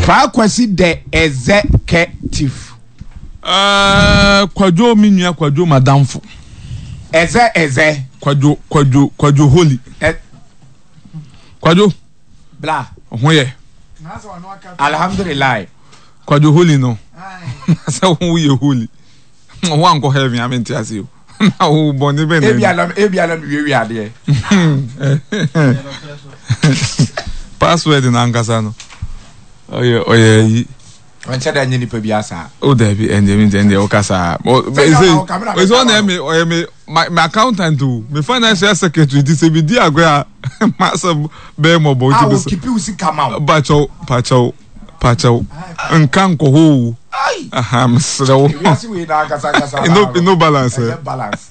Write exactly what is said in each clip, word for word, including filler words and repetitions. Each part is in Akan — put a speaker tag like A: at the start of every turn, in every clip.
A: Fa kwasi the executive.
B: Uh, Kwajo minya Kwajo madamfo.
A: Eze eze.
B: Kwajo Kwajo Kwajo holy. Kwajo.
A: Blah.
B: Ohoye.
A: Alhamdulillah.
B: Kwajo holy no. Say who you holy. One go heaven I mean to ask you. Na wo boni be na.
A: Ebi alam ebi alam wi wi ade.
B: Password na ankasa no. Oye oye.
A: Wancha da nyini pa biasa.
B: O da bi ende mi ende o kasa. Is one me o me my accountant too. Me financial secretary this be di agwa massive be mo bo
A: ti be. I will keep you sick am.
B: Pacho pacho pacho. Nkan ko ho. Aha, msrewo. No no balance.
A: Balance.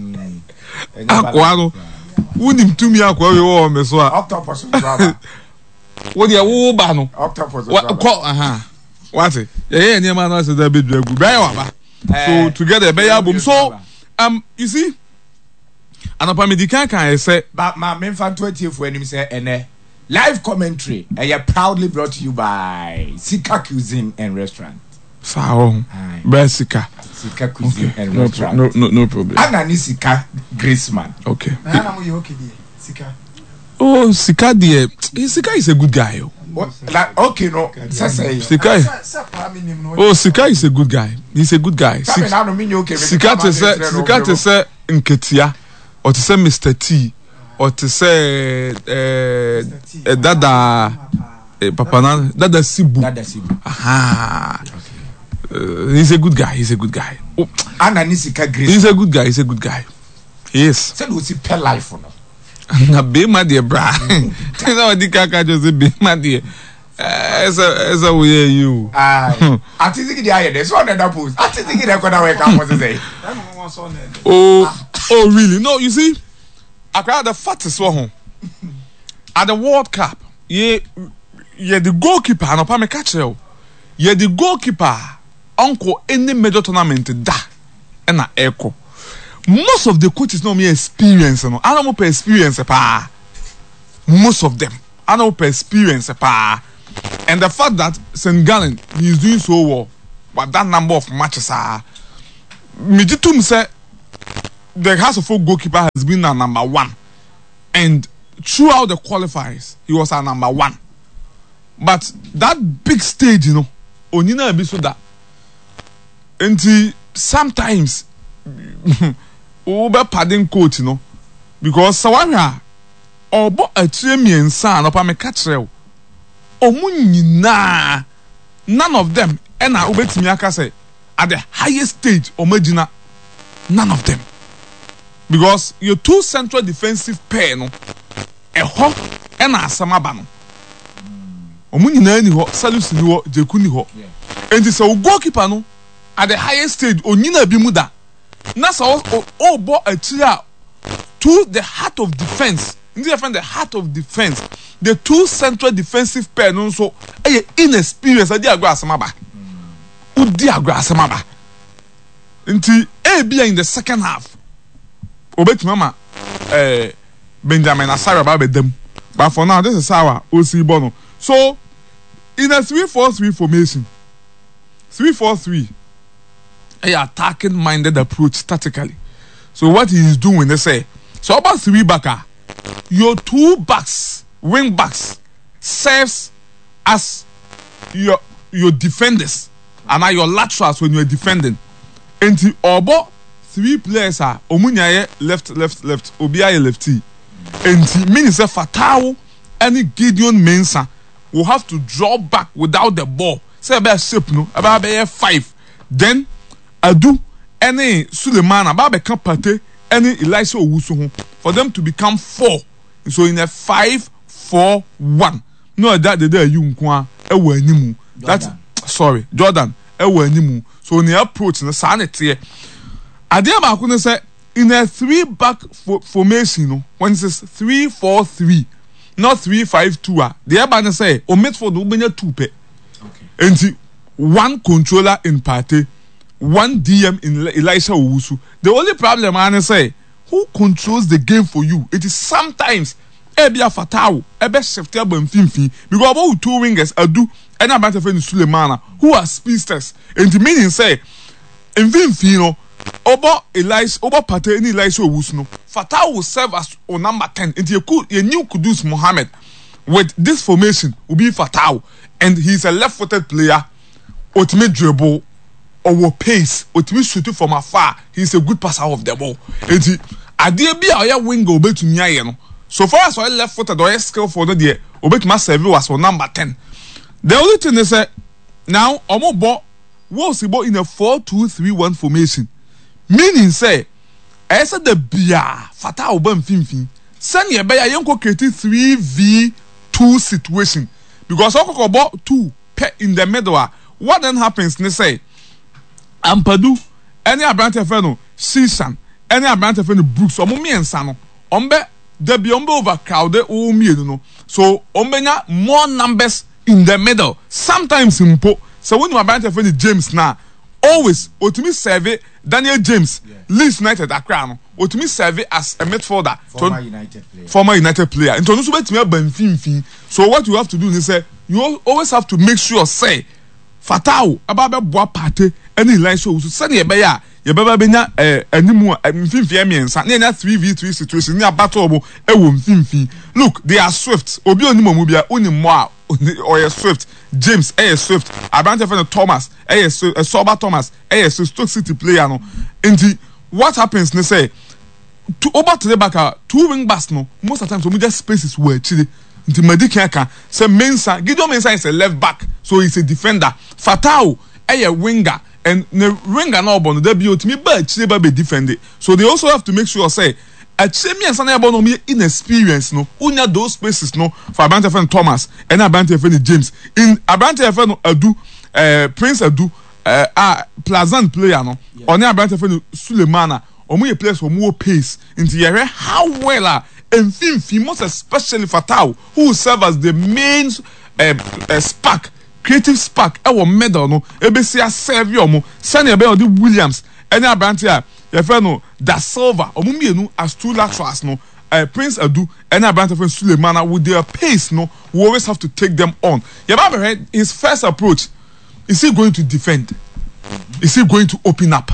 B: Akwa no. Unim tumi akwa we wo me so a.
A: Octopus drama.
B: Wo dia wo ba no.
A: Octopus drama.
B: Ko aha. What? Yeah, yeah, yeah, man, I said that bit very good. So together, be album. So um, you see, and upon me, the can I say,
A: but my main fan twentieth when him say, and live commentary, and you're proudly brought to you by Sika Cuisine and Restaurant.
B: So, by Sika.
A: Sika Cuisine
B: okay.
A: and
B: no
A: Restaurant.
B: Pro- no, no, no problem.
A: Anani Sika Graceman.
B: Okay.
C: Sika.
B: Oh, Sika, dear. Sika is a good guy.
A: What, like, okay, no.
B: Sika. Oh, Sika is a good guy. He's a good guy. Sika to say, Sika to say, Nketia, or to say Mister T, or to say, uh, Dada, Papa Nan, Dada Sibu.
A: Dada Sibu.
B: Aha. He's a good guy. He's a good guy.
A: Oh, Anani Sika Grace.
B: He's a good guy. He's a good guy. Yes.
A: Said we see per life for now.
B: Na be my dear bra. You know the kaka just be my dear. As a as a way you.
A: Ah. I think the idea this one that post. I think the record I can was say.
B: Oh, oh really? No, you see, I got the fattest one. At the World Cup, yeah, yeah, the goalkeeper and upon me catch you. Yeah, the goalkeeper uncle any major tournament da and na echo. Most of the coaches know me experience, no. I don't know experience, pa. Most of them, I don't know experience, pa. And the fact that Saint Gallen he is doing so well, but that number of matches are. Mijitum say the House of Folk goalkeeper has been our number one, and throughout the qualifiers he was our number one. But that big stage, you know, onina be so that, and sometimes. Oba padding coach, you know, because Sawara or bo a tremian son of a mecatre. Omunina, none of them, and I obey Miaka say at the highest stage, Omagina, none of them. Because your two central defensive pair, no, a hawk and a samabano. Omunina, any hawk, Salus, Jekuni hawk, and this our goalkeeper, no, at the highest stage, Onina Bimuda. Nasa oh oh bo a chia to the heart of defense. Indeed, I find the heart of defense. The two central defensive pair no so eh inexperienced. Adi agwa asamaba. Udi agwa asamaba. Inti eh be in the second half. Obet mama eh Benjamin Asara ba bedem. But for now, this is our O C Bono. So in a three four three formation, three four three. A attacking minded approach tactically. So what he is doing, they say, so about three backer, your two backs, wing backs, serves as your your defenders and are your laterals when you are defending. And the obo three players are Omunyaye left, left, left, Obiaye lefty. And the means a Fatao any Gideon Mensah will have to draw back without the ball. Say about shape no, about five. Then Adu any Suleiman about become Pate any Elisha Owusu for them to become four. So in a five four one. No that the day you nkwa ewo animu. That's sorry, Jordan ewo animu. So in the approach na sanity. Adia ba ko say in a three back fo- formation no when it says three four three not three five two ah the eba say o midfield wo benya two pe. Okay. And one controller in Pate. One D M in Elisha Owusu. The only problem I say, who controls the game for you? It is sometimes Ebia Fatao, Ebe Sheftia Benfinfi, because about two wingers Adu any about a friend Sulemana who are speedsters. And the meaning say, in Vinfino, Obo Elias, Obo Pate, any Elias Wusno, Fatah will serve as on number ten. And you could, you knew Kudus Mohammed with this formation will be Fatah, and he's a left footed player, ultimate dribble, or pace, ultimate shooting from afar. He's a good passer of the ball. And he, I dare be our wing go back to me. So far as I left footed or skill for the day, Obet must serve was for number ten. The only thing is that now Omo ball was about in a four two three one formation. Meaning say, I said the Bia Fata Obam Finfin. Send your bay a young created three v two situation. Because Oko ball two in the middle. What then happens? They say Ampadu, any Abrante Feno, Sishan, any Abrante Feno Brooks, or Mummy and Sano, Ombe, the Biombe overcrowded, oh, me, you know. So, Ombenya, more numbers in the middle. Sometimes simple. So, when you Abrante Feno James now, always, Otimi serve Daniel James, yeah. Leeds United Accra, Otimi serve as a midfielder.
A: Former to, United player.
B: Former United player. And to so, what you have to do is say, you always have to make sure, say, Fatao, about a boa party, any line shows, send your bayer, your baby, eh, any more, and Finfiamians, three v three situation, near battle, a woman, Finfi. Look, they are swift, Obionimo Mubia, Unimoa, or a swift, James, a swift, Abrante Feno Thomas, a Sober Thomas, a Stoke City player. No, and the, what happens, they say, to over to the back, two wing backs, no, most of the time, so we just spaces where Chile. Nti Medikaka say Mensah Gideon Mensah is a left back, so he's a defender. Fatao a winger, and the winger no bon there be otimi ba chile ba be defend it. So they also have to make sure say a chemi and sana about no inexperience no unya those spaces no for Abrante Feno Thomas and Abrante Feno James in Abrante Feno Adu uh, Prince Adu uh, uh, pleasant player no yeah. Or Abrante Feno Sulemana omo ye players for more pace into yere how well uh, and Finfi, most especially Fatao, who serve as the main uh, uh, spark, creative spark, our medal, no, A B C serve you, mo, Sanya Bell, the Williams, and Abrantia, your friend, Da Silva, or Mumienu, as two laterals, no, uh, Prince Adu, and Abrante Feno Sulemana, with their pace, no, we always have to take them on. Yababe, his first approach, is he going to defend? Is he going to open up?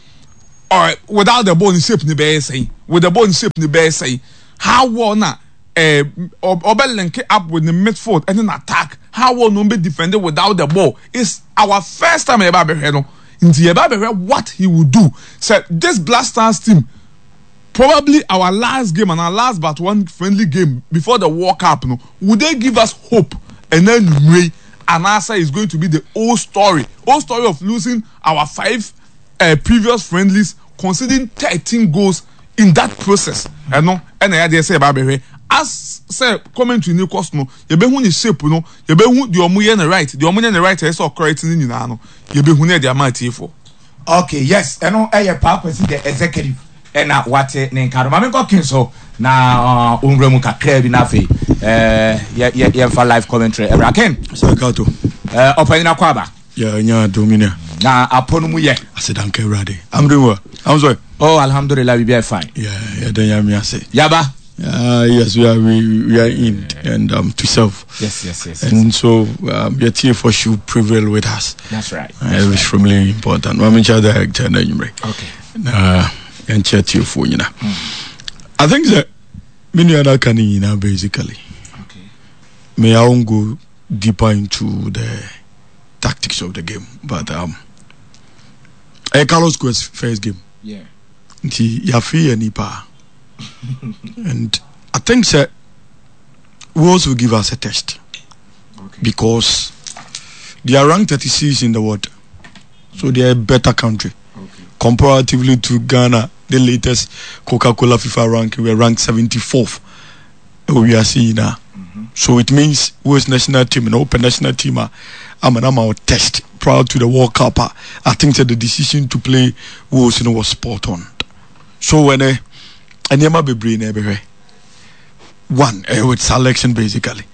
B: Or without the ball in shape, the bear say, with the ball in shape, the bear say, how wanna uh or link up with the midfield and then attack? How will not be defended without the ball? It's our first time ever heard in the what he would do. So this Blasters team, probably our last game and our last but one friendly game before the World Cup, no, would they give us hope? And then Ray and answer is going to be the old story, old story of losing our five uh, previous friendlies, conceding thirteen goals in that process. And no, and I dare say about as say commentary new cost no, you be who ni shape no, you be who the omuye on the right, the omuye on the right is all correct in you know, you be who the amount for.
A: Okay, yes, and no, I papa see the executive and now what ne nkaro mame ko kinso na unremu kakra bi na fe eh ye ye for live commentary every again
D: so kato
A: eh open na kwaba
D: yeah nya domina
A: na aponu mu ye
D: asidanke rade I'm doing well. I'm sorry.
A: Oh, alhamdulillah, we be fine.
D: Yeah, yeah, then yeah, me I say.
A: Yaba.
D: Uh, yes, we are we, we are in and um to serve.
A: Yes, yes, yes.
D: And
A: yes.
D: so um, your team for sure prevail with us.
A: That's right.
D: Uh, That's it's right. Really important. I'm in charge of
A: okay.
D: Uh, and chat you for you know. I think that many other can you know basically.
A: Okay.
D: May I won't go deeper into the tactics of the game, but um. Uh, Carlos Quest's first game.
A: Yeah.
D: Nti yafi anipa. And I think that Wolves will give us a test.
A: Okay.
D: Because they are ranked thirty-six in the world. So they are a better country.
A: Okay.
D: Comparatively to Ghana, the latest Coca-Cola FIFA ranking, we are ranked seventy-fourth. We are seeing now. Mm-hmm. So it means West national team and open national team are I'm an our test prior to the World Cup. I think that the decision to play was you know was spot on. So when I and never be brain everywhere. One uh, with selection basically.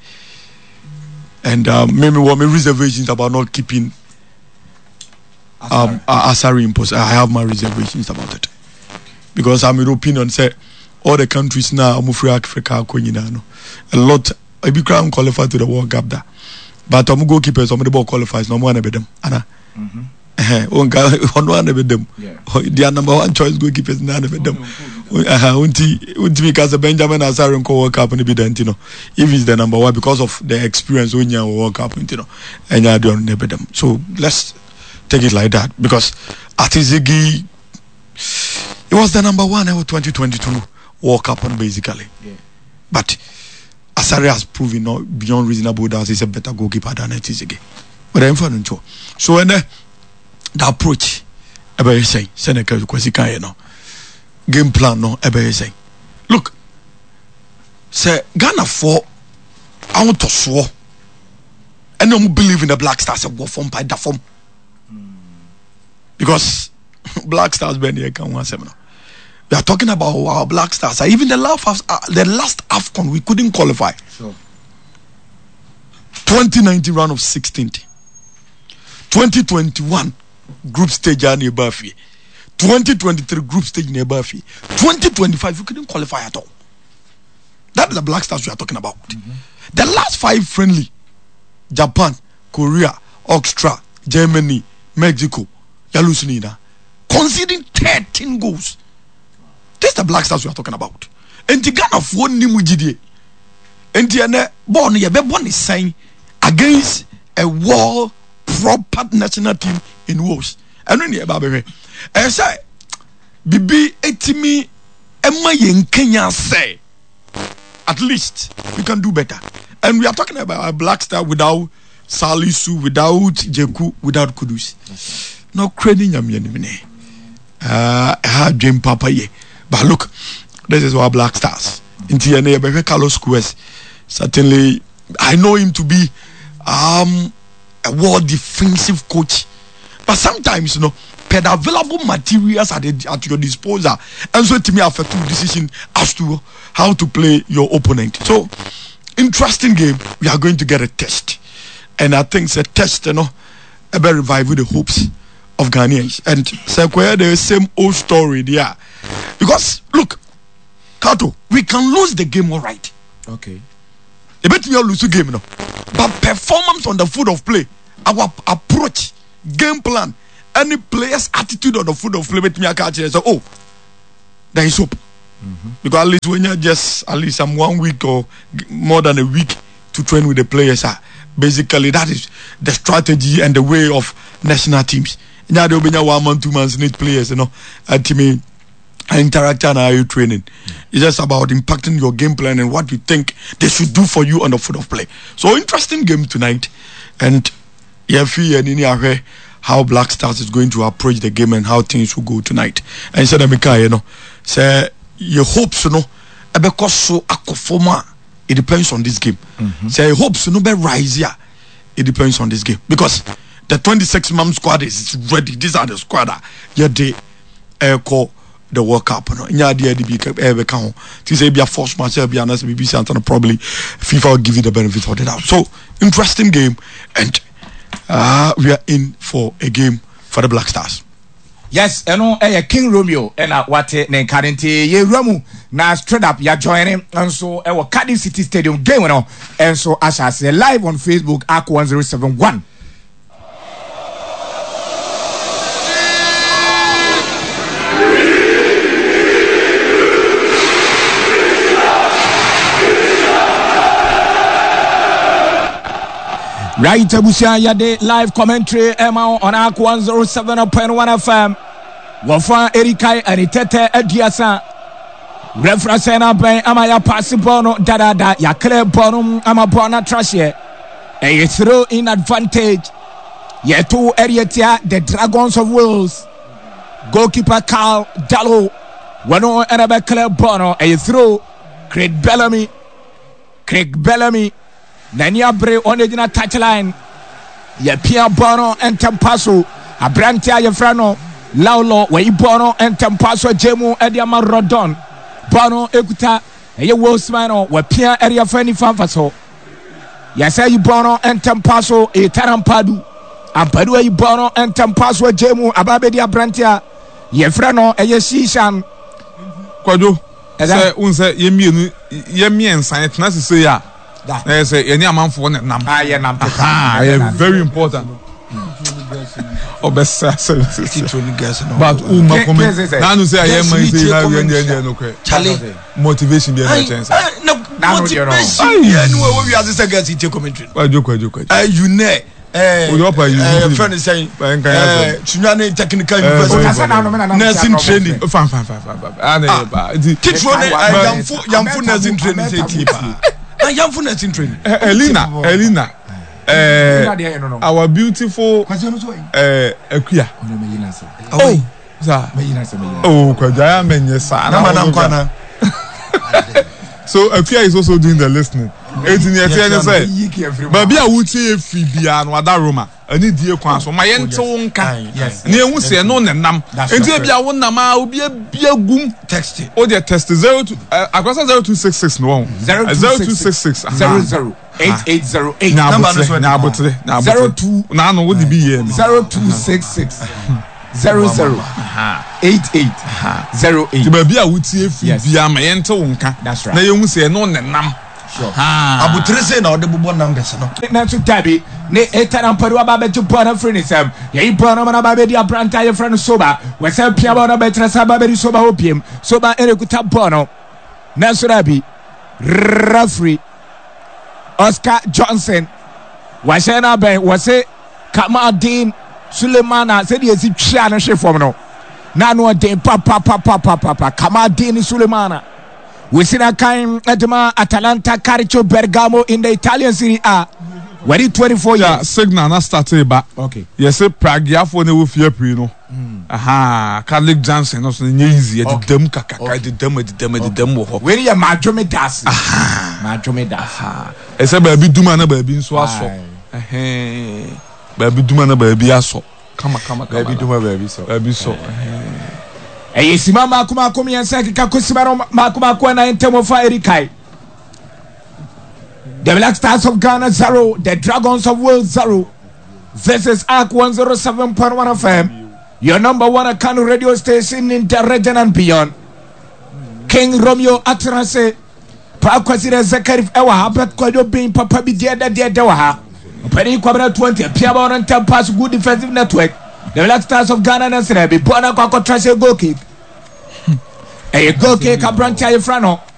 D: And um, maybe what my reservations about not keeping um Asari in post. I have my reservations about it. Because I'm European and say all the countries now I'm free Africa a lot I be qualified to the World Cup there. but um goalkeepers some the ball qualifies no more than them ana mhm eh on one than them their number one choice goalkeepers na than them uh unti unti because Benjamin Asare ko World Cup ni be dent you know if he's the number one because of the experience when you World Cup you know and you don't never them. So let's take it like that because Atizigi it was the number one in twenty twenty-two World Cup basically. Yeah. But Asare has proven no beyond reasonable doubt he's a better goalkeeper than Atizigi. But I'm fine too. So when the, the approach about say Seneca kwesi you know game plan no ebe say look say Ghana for I want to swear and don't believe in the Black Stars of form by the form because Black Stars been here can one seven. We are talking about our Black Stars. Even the last uh, the last AFCON we couldn't qualify. Sure. twenty nineteen round of sixteen. twenty twenty-one group stage near Buffy. twenty twenty-three group stage near Buffy. twenty twenty-five we couldn't qualify at all. That is the Black Stars we are talking about. Mm-hmm. The last five friendly: Japan, Korea, Austria, Germany, Mexico, Yalusinina, conceding thirteen goals. This is the Black Stars we are talking about. And the Ghana for Nimujidi. And the born ye be born is saying against a world proper national team in Wales. And when you baby, I say, Bibi etimi Emma yen Kenya say, at least we can do better. And we are talking about a Black Star without Salisu, without Jeku, without Kudus. No credit yamine. Uh, I had Jim Papa ye. But look, this is our Black Stars. In T N A, Carlos Quest, certainly, I know him to be um, a world defensive coach. But sometimes, you know, per the available materials at, the, at your disposal, and so to me affect your decision as to how to play your opponent. So, interesting game. We are going to get a test, and I think it's a test, you know, about revival the hopes of Ghanaians. And so, the same old story there. Because look, Kato, we can lose the game all right.
A: Okay.
D: A bit we lose the game, you know. But performance on the field of play, our approach, game plan, any player's attitude on the field of play, me catch it. So, oh, there is hope. Mm-hmm. Because at least when you just at least some one week or more than a week to train with the players, uh, basically that is the strategy and the way of national teams. Now there will be one month, two months need players, you know, and to me. Interact and how you training. It's just about impacting your game plan and what you think they should do for you on the field of play. So interesting game tonight, and yeah, feel how Black Stars is going to approach the game and how things will go tonight. And so that you know, say your hopes, you know, because so akofoma, it depends on this game. Mm-hmm. Say your hopes, you know, be rise here. It depends on this game because the twenty-six man squad is ready. These are the squad that yeah they uh, call. The World Cup, no. Nya dia di be ebe ka ho. Ti say be a force match, be another B B C and probably FIFA will give you the benefit of the doubt. So interesting game, and uh, we are in for a game for the Black Stars.
A: Yes, eno eh King Romeo ena wate ne currently ye ramu na straight up ya joining and so e Cardiff City Stadium game no and so as I say live on Facebook A K one zero seven one. Right, Abusia Yade live commentary Emma on A K one zero seven point one F M. Wafa Erikai Aritete Ediasa. Reference na ben amaya possible no dada da ya clear bonum amabona trash here. And you throw in advantage. Ye two Erietia the Dragons of Wales. Goalkeeper Carl Dallo. Wano and clear bono and you throw Craig Bellamy. Craig Bellamy. Nania Bre on the touchline. Ye Pia Bono and Tempaso. Abrantia Yefrano. Laulo, we Bono and Tempaso Jemu Ediama Rodon. Bono Ekuta. Ye Wolfsmano, we Pia Area Fanny Fanfaso. Yes, I Bono and Tempaso, a Tarampadu. Ampadu, a Bono and Tempaso Jemu, Ababedia Brantia. Yefrano, a Yesishan.
B: Quado. As I unse Yemi Yemi and Science Nasi. I say any amount for them.
A: Ah, yeah, nam.
B: Ah, yeah, very important. Oh, best services. But Uma comment. Now you say I am my say I am the no credit.
D: Charlie,
B: motivation the chance.
D: No motivation. Yeah, no, we are the second city commentary.
B: Why joke, joke.
D: Uh, you know. Eh,
B: uh,
D: friend is saying,
B: uh,
D: Sunyani technical university, nursing training.
B: Fine, fine, fine, fine.
D: Teach one, young food, young food nursing training. And young food nursing training.
B: Elena, Elena, uh, our beautiful, uh, Akuya. Oh, sir. Oh, Kwajaya, men, yes, sir. So Akuya is also doing the listening. eighteen years yes, say baby a wuti efi bia no ada roma ani die kwan so ma ye nte wo nka ne ehu se no nenam enti bia wo nam a obi bia gum
D: text
B: o de text zero two akwasa zero two six six no zero two six six
A: zero zero eight eight zero eight
B: number no na abotre na abotre
A: zero two
B: na no wo di bi ye
A: zero two six six zero zero eight eight zero eight
B: ti baby a wuti efi bia ma ye nte wo nka na ye hu se no nenam
A: sure.
D: Ah. Abu Trese na ode bubo numbers no.
A: Na so tabi ne etana mparu aba be ju bona free sam. Ye bona na ba be di abranta ye friend soba. We say pia bona be tresa ba be di soba opiem. Soba erekuta bono. Na so rabi referee Oscar Johnson. Wa say na ben we say Kamaldeen Sulemana say di esi twa na hwe fom no. Na no den pa pa pa pa pa pa Kamaldeen Sulemana. We see that kind of Atalanta Calcio Bergamo in the Italian Serie A. Where it twenty-four years.
B: Yeah, signal na started back.
A: Okay.
B: Yes, say Prague ya for ne wo fie pri no. Aha, Catholic Johnson no so nye easy. E dem kakaka, e dem e dem e dem wo ho.
A: Where ya Majome Das. Aha. Majome Das.
B: Aha. E say ba bi duma na ba bi nso aso. Eh. Ba bi duma na ba bi aso. Kama kama kama.
A: Ba bi duma ba bi so.
B: Ba bi so.
A: Eye sima makuma kumi yansa kika kusima makuma kwa na entemo fa Erikai. The Black Stars of Ghana zero, the Dragons of Wales zero. This is A Q one oh seven point one F M, your number one Kano radio station in the region and beyond. King Romeo Atrase, Pa Kwasire Zakarif Ewa Habet Kwajo being Papa Bi Dia Dia Dewaha. Penny Kwabra twenty, Piabon and Tapas good defensive network. The Black Stars of Ghana and Serebi, Bona Kwako Trase goal kick. A goal kick, a branch, a frano.